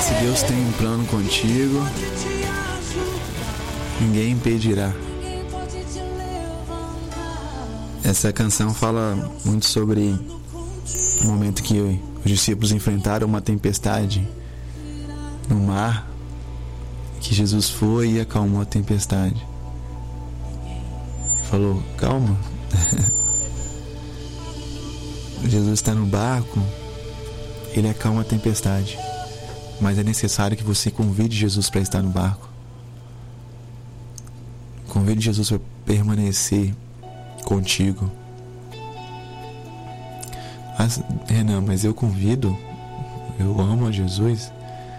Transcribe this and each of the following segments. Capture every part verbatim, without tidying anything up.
Se Deus tem um plano contigo, ninguém impedirá. Essa canção fala muito sobre o momento que os discípulos enfrentaram uma tempestade no mar, que Jesus foi e acalmou a tempestade. Falou, calma. Jesus está no barco, ele acalma a tempestade, mas é necessário que você convide Jesus para estar no barco. Convide Jesus para permanecer contigo. Ah, Renan, mas eu convido, eu amo a Jesus,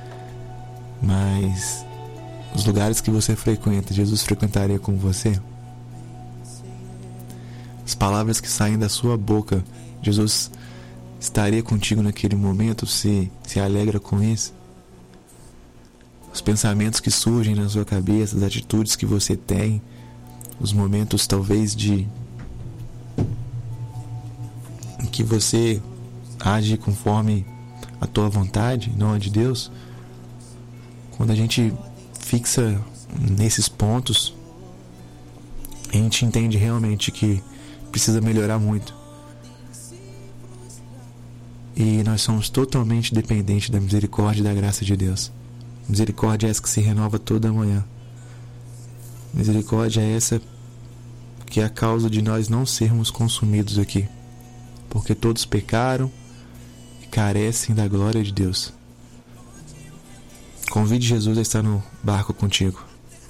mas os lugares que você frequenta, Jesus frequentaria com você? As palavras que saem da sua boca, Jesus estaria contigo naquele momento? Se, se alegra com isso? Os pensamentos que surgem na sua cabeça, as atitudes que você tem, os momentos talvez de em que você age conforme a tua vontade, não a de Deus. Quando a gente fixa nesses pontos, a gente entende realmente que precisa melhorar muito. E nós somos totalmente dependentes da misericórdia e da graça de Deus. Misericórdia é essa que se renova toda manhã. Misericórdia é essa que é a causa de nós não sermos consumidos aqui, porque todos pecaram e carecem da glória de Deus. Convide Jesus a estar no barco contigo,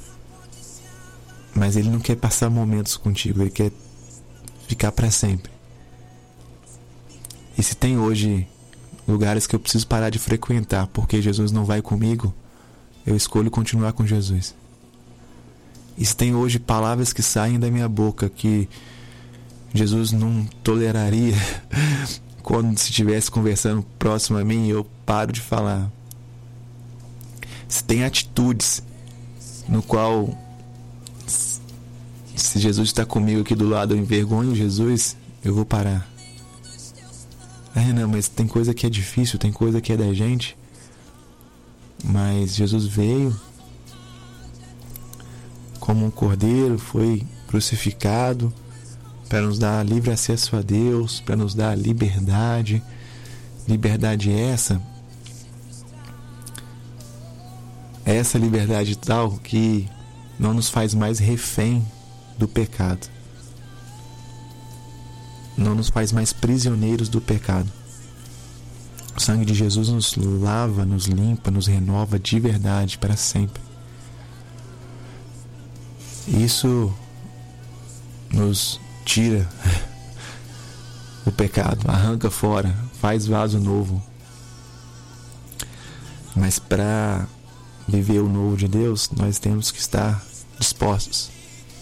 mas Ele não quer passar momentos contigo, Ele quer ficar para sempre. E se tem hoje lugares que eu preciso parar de frequentar porque Jesus não vai comigo, eu escolho continuar com Jesus. E se tem hoje palavras que saem da minha boca que Jesus não toleraria, quando se estivesse conversando próximo a mim, eu paro de falar. Se tem atitudes no qual, se Jesus está comigo aqui do lado, eu envergonho Jesus, eu vou parar. Ah, Renan, mas tem coisa que é difícil, tem coisa que é da gente. Mas Jesus veio como um cordeiro, foi crucificado para nos dar livre acesso a Deus, para nos dar liberdade. Liberdade essa, essa liberdade tal que não nos faz mais refém do pecado, não nos faz mais prisioneiros do pecado. O sangue de Jesus nos lava, nos limpa, nos renova de verdade para sempre. Isso nos tira o pecado, arranca fora, faz vaso novo. Mas para viver o novo de Deus, nós temos que estar dispostos.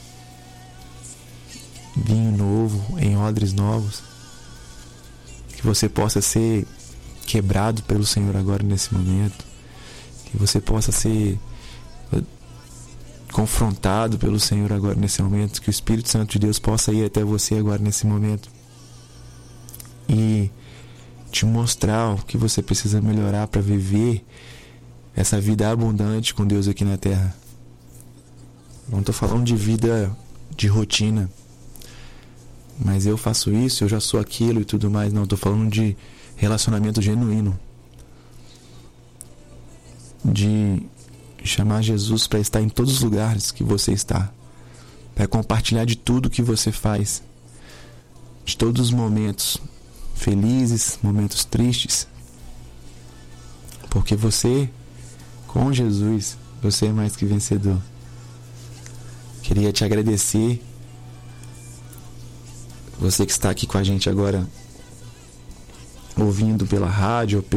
Vinho novo, em odres novos. Que você possa ser quebrado pelo Senhor agora nesse momento. Que você possa ser confrontado pelo Senhor agora nesse momento. Que o Espírito Santo de Deus possa ir até você agora nesse momento e te mostrar o que você precisa melhorar para viver essa vida abundante com Deus aqui na terra. Não estou falando de vida de rotina, mas eu faço isso, eu já sou aquilo e tudo mais. Não, estou falando de relacionamento genuíno, de chamar Jesus para estar em todos os lugares que você está, para compartilhar de tudo que você faz, de todos os momentos felizes, momentos tristes, porque você, com Jesus, você é mais que vencedor. Queria te agradecer, você que está aqui com a gente agora, ouvindo pela rádio,